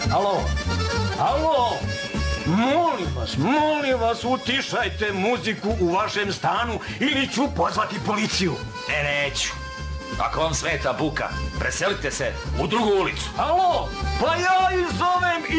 Alo? Alo? Molim vas, utišajte muziku u vašem stanu ili ću pozvati policiju. Neću. Ako vam smeta buka, preselite se u drugu ulicu. Alo? Pa ja i zovem